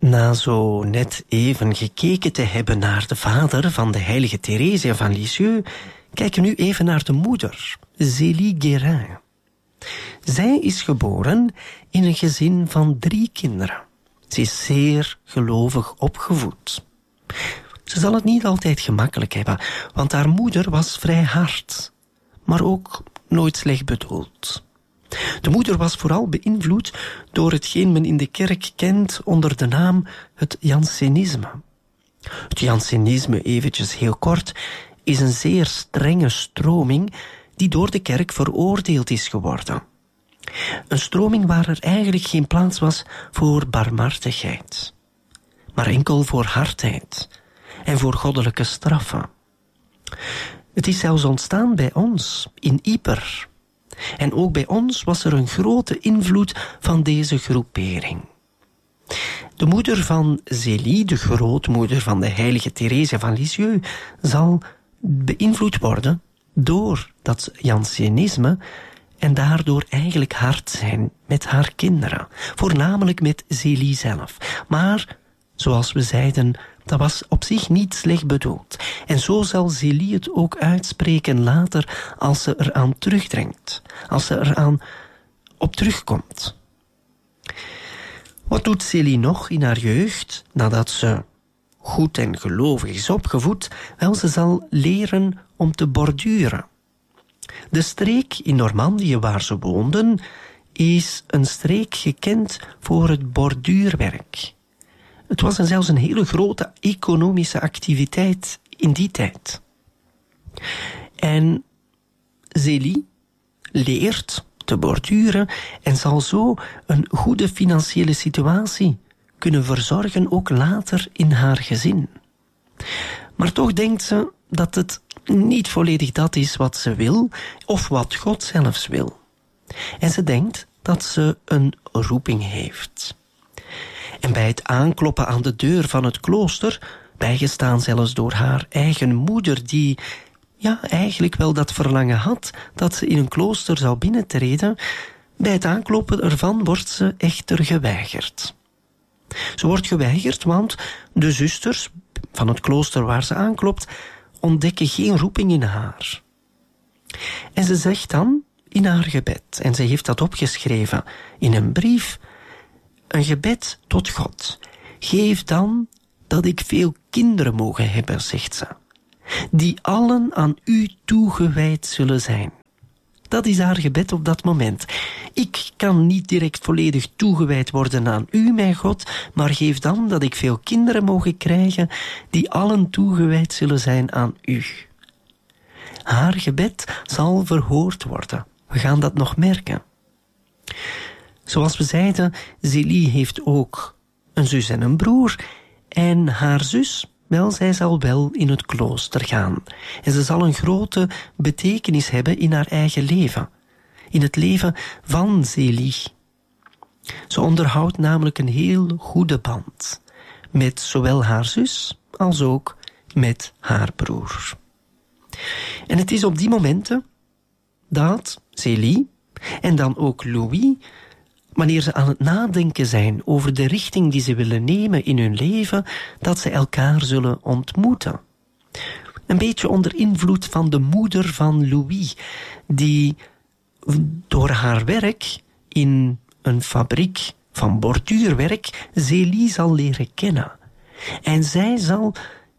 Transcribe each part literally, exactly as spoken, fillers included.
Na zo net even gekeken te hebben naar de vader van de heilige Theresia van Lisieux, kijken we nu even naar de moeder, Zélie Guérin. Zij is geboren in een gezin van drie kinderen. Ze is zeer gelovig opgevoed. Ze zal het niet altijd gemakkelijk hebben, want haar moeder was vrij hard, maar ook nooit slecht bedoeld. De moeder was vooral beïnvloed door hetgeen men in de kerk kent onder de naam het Jansenisme. Het Jansenisme, eventjes heel kort, is een zeer strenge stroming die door de kerk veroordeeld is geworden. Een stroming waar er eigenlijk geen plaats was voor barmhartigheid, maar enkel voor hardheid en voor goddelijke straffen. Het is zelfs ontstaan bij ons, in Yper. En ook bij ons was er een grote invloed van deze groepering. De moeder van Zélie, de grootmoeder van de heilige Theresia van Lisieux, zal beïnvloed worden door dat Jansenisme en daardoor eigenlijk hard zijn met haar kinderen. Voornamelijk met Zélie zelf. Maar, zoals we zeiden, dat was op zich niet slecht bedoeld. En zo zal Zélie het ook uitspreken later als ze eraan terugdenkt. Als ze eraan op terugkomt. Wat doet Zélie nog in haar jeugd, nadat ze goed en gelovig is opgevoed? Wel, ze zal leren om te borduren. De streek in Normandië waar ze woonden is een streek gekend voor het borduurwerk. Het was zelfs een hele grote economische activiteit in die tijd. En Zélie leert te borduren en zal zo een goede financiële situatie kunnen verzorgen, ook later in haar gezin. Maar toch denkt ze dat het niet volledig dat is wat ze wil, of wat God zelfs wil. En ze denkt dat ze een roeping heeft. En bij het aankloppen aan de deur van het klooster, bijgestaan zelfs door haar eigen moeder, die ja, eigenlijk wel dat verlangen had dat ze in een klooster zou binnentreden, bij het aankloppen ervan wordt ze echter geweigerd. Ze wordt geweigerd, want de zusters van het klooster waar ze aanklopt ontdekken geen roeping in haar. En ze zegt dan in haar gebed, en ze heeft dat opgeschreven in een brief, een gebed tot God. Geef dan dat ik veel kinderen mogen hebben, zegt ze, die allen aan u toegewijd zullen zijn. Dat is haar gebed op dat moment. Ik kan niet direct volledig toegewijd worden aan u, mijn God, maar geef dan dat ik veel kinderen mogen krijgen die allen toegewijd zullen zijn aan u. Haar gebed zal verhoord worden. We gaan dat nog merken. Zoals we zeiden, Zélie heeft ook een zus en een broer. En haar zus, wel, zij zal wel in het klooster gaan. En ze zal een grote betekenis hebben in haar eigen leven. In het leven van Zélie. Ze onderhoudt namelijk een heel goede band. Met zowel haar zus als ook met haar broer. En het is op die momenten dat Zélie en dan ook Louis, wanneer ze aan het nadenken zijn over de richting die ze willen nemen in hun leven, dat ze elkaar zullen ontmoeten. Een beetje onder invloed van de moeder van Louis, die door haar werk in een fabriek van borduurwerk Zélie zal leren kennen. En zij zal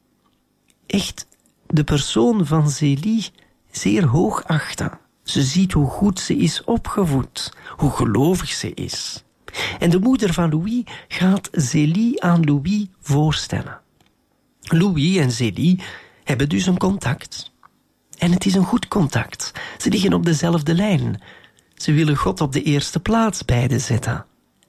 echt de persoon van Zélie zeer hoog achten. Ze ziet hoe goed ze is opgevoed, hoe gelovig ze is. En de moeder van Louis gaat Zélie aan Louis voorstellen. Louis en Zélie hebben dus een contact. En het is een goed contact. Ze liggen op dezelfde lijn. Ze willen God op de eerste plaats beide zetten.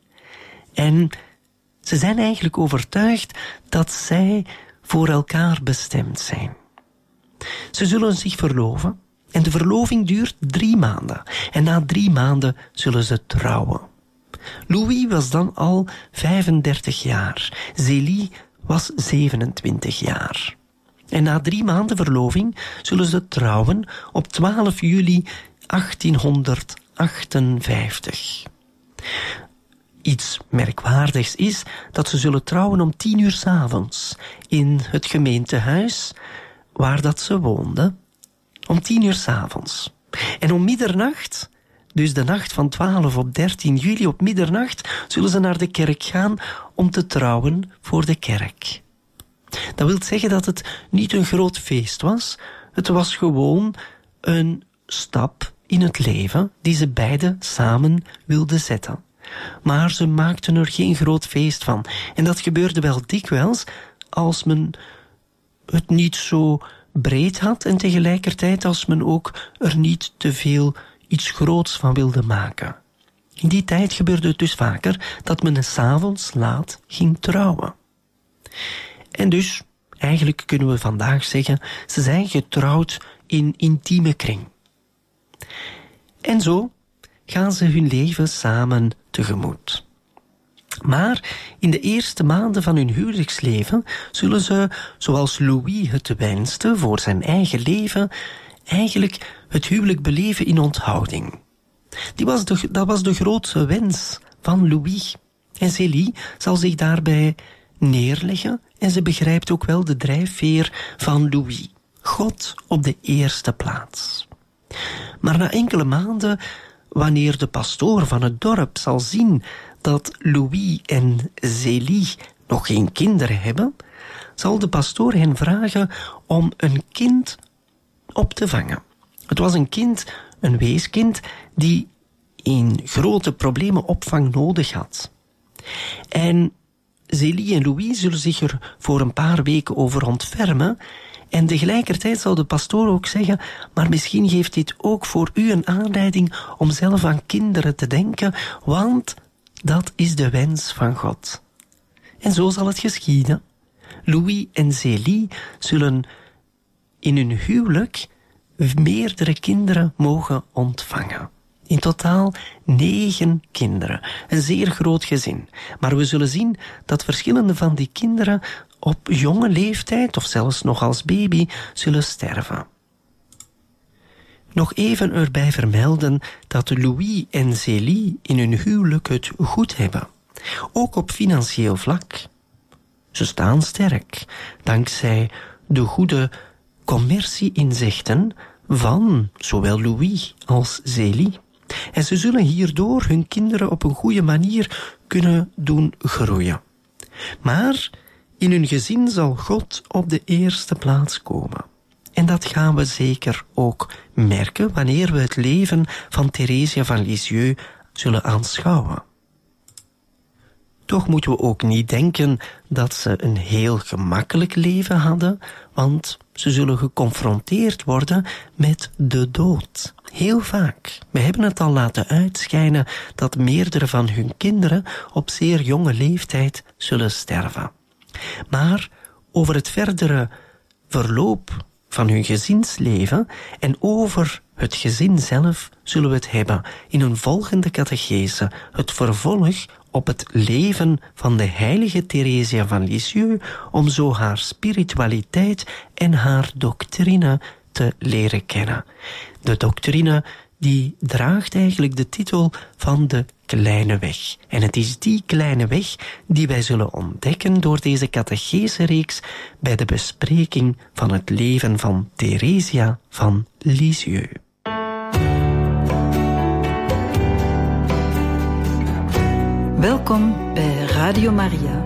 En ze zijn eigenlijk overtuigd dat zij voor elkaar bestemd zijn. Ze zullen zich verloven. En de verloving duurt drie maanden. En na drie maanden zullen ze trouwen. Louis was dan al vijfendertig jaar. Zélie was zevenentwintig jaar. En na drie maanden verloving zullen ze trouwen op twaalf juli achttienhonderdachtenvijftig. iets merkwaardigs is dat ze zullen trouwen om tien uur 's avonds in het gemeentehuis waar dat ze woonden. Om tien uur 's avonds. En om middernacht, dus de nacht van twaalf op dertien juli, op middernacht, zullen ze naar de kerk gaan om te trouwen voor de kerk. Dat wil zeggen dat het niet een groot feest was. Het was gewoon een stap in het leven die ze beiden samen wilden zetten. Maar ze maakten er geen groot feest van. En dat gebeurde wel dikwijls als men het niet zo breed had en tegelijkertijd als men ook er niet te veel iets groots van wilde maken. In die tijd gebeurde het dus vaker dat men 's avonds laat ging trouwen. En dus, eigenlijk kunnen we vandaag zeggen, ze zijn getrouwd in intieme kring. En zo gaan ze hun leven samen tegemoet. Maar in de eerste maanden van hun huwelijksleven zullen ze, zoals Louis het wenste voor zijn eigen leven, eigenlijk het huwelijk beleven in onthouding. Die was de, dat was de grootste wens van Louis. En Zélie zal zich daarbij neerleggen en ze begrijpt ook wel de drijfveer van Louis. God op de eerste plaats. Maar na enkele maanden, wanneer de pastoor van het dorp zal zien dat Louis en Zélie nog geen kinderen hebben, zal de pastoor hen vragen om een kind op te vangen. Het was een kind, een weeskind, die in grote problemen opvang nodig had. En Zélie en Louis zullen zich er voor een paar weken over ontfermen. En tegelijkertijd zal de pastoor ook zeggen, maar misschien geeft dit ook voor u een aanleiding om zelf aan kinderen te denken, want dat is de wens van God. En zo zal het geschieden. Louis en Zélie zullen in hun huwelijk meerdere kinderen mogen ontvangen. In totaal negen kinderen. Een zeer groot gezin. Maar we zullen zien dat verschillende van die kinderen op jonge leeftijd, of zelfs nog als baby, zullen sterven. Nog even erbij vermelden dat Louis en Zélie in hun huwelijk het goed hebben. Ook op financieel vlak. Ze staan sterk, dankzij de goede commercie-inzichten van zowel Louis als Zélie. En ze zullen hierdoor hun kinderen op een goede manier kunnen doen groeien. Maar in hun gezin zal God op de eerste plaats komen. En dat gaan we zeker ook merken wanneer we het leven van Theresia van Lisieux zullen aanschouwen. Toch moeten we ook niet denken dat ze een heel gemakkelijk leven hadden, want ze zullen geconfronteerd worden met de dood. Heel vaak. We hebben het al laten uitschijnen dat meerdere van hun kinderen op zeer jonge leeftijd zullen sterven. Maar over het verdere verloop van hun gezinsleven en over het gezin zelf zullen we het hebben in een volgende catechese, het vervolg op het leven van de heilige Theresia van Lisieux, om zo haar spiritualiteit en haar doctrine te leren kennen. De doctrine die draagt eigenlijk de titel van de kleine weg. En het is die kleine weg die wij zullen ontdekken door deze catechese-reeks bij de bespreking van het leven van Theresia van Lisieux. Welkom bij Radio Maria.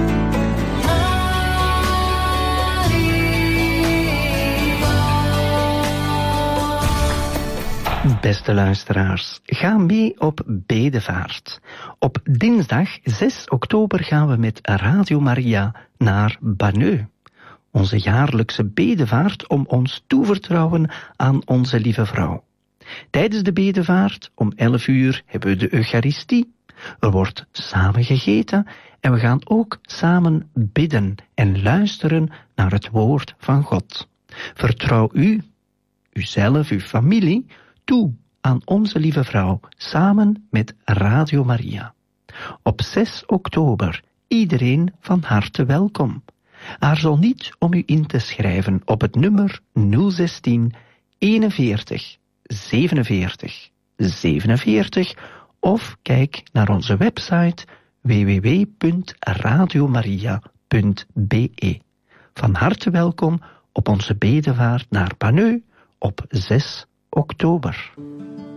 Beste luisteraars, ga mee op bedevaart. Op dinsdag zes oktober gaan we met Radio Maria naar Banneux. Onze jaarlijkse bedevaart om ons toevertrouwen aan onze lieve vrouw. Tijdens de bedevaart om elf uur hebben we de Eucharistie. Er wordt samen gegeten en we gaan ook samen bidden en luisteren naar het woord van God. Vertrouw u, uzelf, uw familie, toe aan onze lieve vrouw, samen met Radio Maria. Op zes oktober, iedereen van harte welkom. Aarzel niet om u in te schrijven op het nummer nul zestien eenenveertig zevenenveertig zevenenveertig Of kijk naar onze website w w w punt radio maria punt b e. Van harte welkom op onze bedevaart naar Paneu op zes oktober.